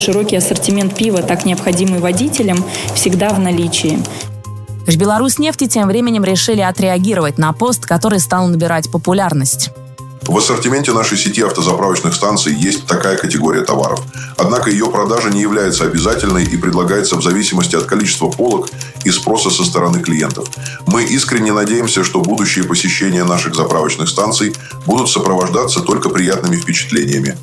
Широкий ассортимент пива, так необходимый водителям, всегда в наличии. В Беларусьнефти тем временем решили отреагировать на пост, который стал набирать популярность. В ассортименте нашей сети автозаправочных станций есть такая категория товаров. Однако ее продажа не является обязательной и предлагается в зависимости от количества полок и спроса со стороны клиентов. Мы искренне надеемся, что будущие посещения наших заправочных станций будут сопровождаться только приятными впечатлениями.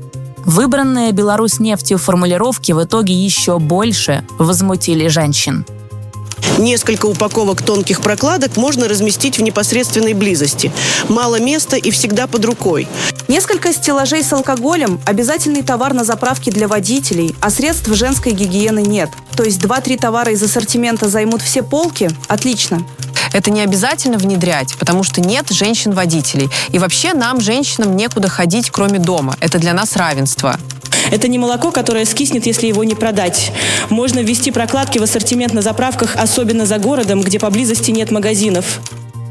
Выбранные Беларусьнефтью формулировки в итоге еще больше возмутили женщин. Несколько упаковок тонких прокладок можно разместить в непосредственной близости. Мало места и всегда под рукой. Несколько стеллажей с алкоголем – обязательный товар на заправке для водителей, а средств женской гигиены нет. То есть 2-3 товара из ассортимента займут все полки? Отлично. Это не обязательно внедрять, потому что нет женщин-водителей. И вообще нам, женщинам, некуда ходить, кроме дома. Это для нас равенство. Это не молоко, которое скиснет, если его не продать. Можно ввести прокладки в ассортимент на заправках, особенно за городом, где поблизости нет магазинов.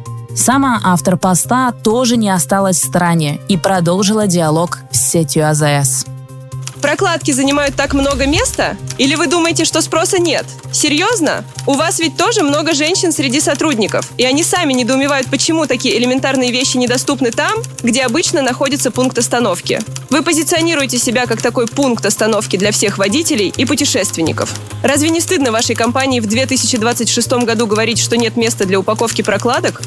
Сама автор поста тоже не осталась в стороне и продолжила диалог с сетью АЗС. Прокладки занимают так много места? Или вы думаете, что спроса нет? Серьезно? У вас ведь тоже много женщин среди сотрудников, и они сами недоумевают, почему такие элементарные вещи недоступны там, где обычно находится пункт остановки. Вы позиционируете себя как такой пункт остановки для всех водителей и путешественников. Разве не стыдно вашей компании в 2026 году говорить, что нет места для упаковки прокладок?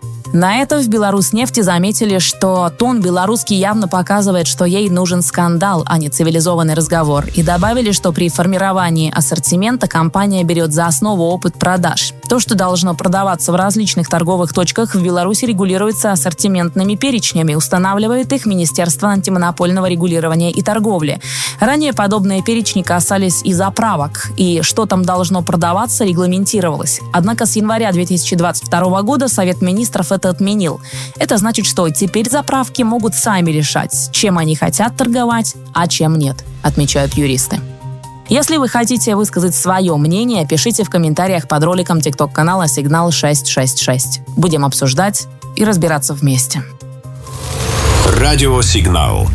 На это в Беларусьнефти заметили, что тон белорусский явно показывает, что ей нужен скандал, а не цивилизованный разговор. И добавили, что при формировании ассортимента компания берет за основу опыт продаж. То, что должно продаваться в различных торговых точках в Беларуси, регулируется ассортиментными перечнями, устанавливает их Министерство антимонопольного регулирования и торговли. Ранее подобные перечни касались и заправок, и что там должно продаваться, регламентировалось. Однако с января 2022 года Совет министров это отменил. Это значит, что теперь заправки могут сами решать, чем они хотят торговать, а чем нет, отмечают юристы. Если вы хотите высказать свое мнение, пишите в комментариях под роликом TikTok-канала «Сигнал 666». Будем обсуждать и разбираться вместе. Радио «Сигнал»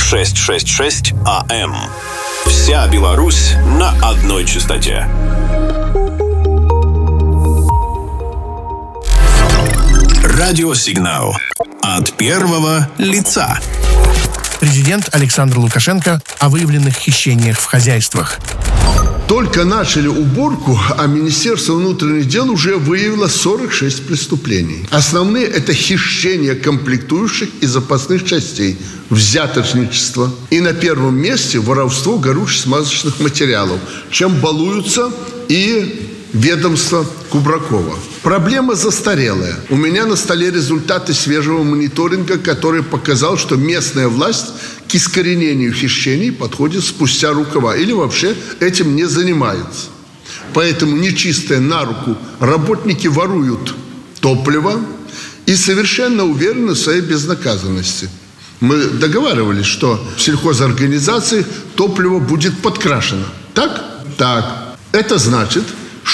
666 АМ. Вся Беларусь на одной частоте. Радио «Сигнал» от первого лица. Президент Александр Лукашенко о выявленных хищениях в хозяйствах. Только начали уборку, а Министерство внутренних дел уже выявило 46 преступлений. Основные – это хищение комплектующих и запасных частей, взяточничество. И на первом месте воровство горюче-смазочных материалов, чем балуются и ведомство Кубракова. Проблема застарелая. У меня на столе результаты свежего мониторинга, который показал, что местная власть к искоренению хищений подходит спустя рукава или вообще этим не занимается. Поэтому нечистые на руку работники воруют топливо и совершенно уверены в своей безнаказанности. Мы договаривались, что в сельхозорганизации топливо будет подкрашено. Так? Так. Это значит,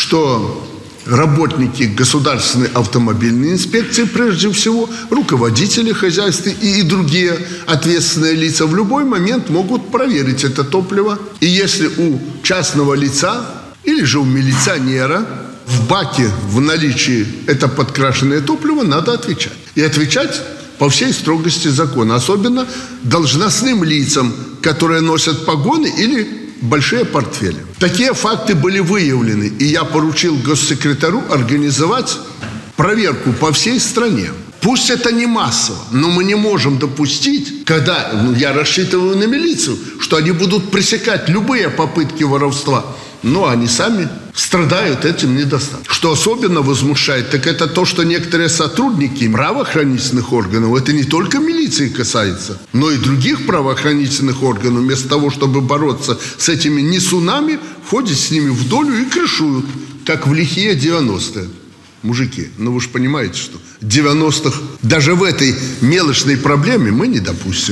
что работники государственной автомобильной инспекции, прежде всего, руководители хозяйств и другие ответственные лица в любой момент могут проверить это топливо. И если у частного лица или же у милиционера в баке в наличии это подкрашенное топливо, надо отвечать. И отвечать по всей строгости закона. Особенно должностным лицам, которые носят погоны или большие портфели. Такие факты были выявлены, и я поручил госсекретарю организовать проверку по всей стране. Пусть это не массово, но мы не можем допустить, когда, я рассчитываю на милицию, что они будут пресекать любые попытки воровства, но они сами страдают этим недостатком. Что особенно возмущает, так это то, что некоторые сотрудники правоохранительных органов, это не только милиции касается, но и других правоохранительных органов, вместо того, чтобы бороться с этими несунами, ходят с ними в долю и крышуют, как в лихие 90-е. Мужики, ну вы же понимаете, что 90-х даже в этой мелочной проблеме мы не допустим.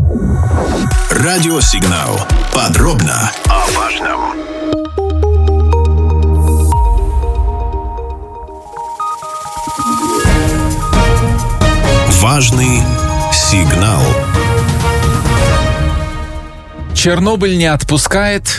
Радио «Сигнал». Подробно о важном. Важный сигнал. Чернобыль не отпускает,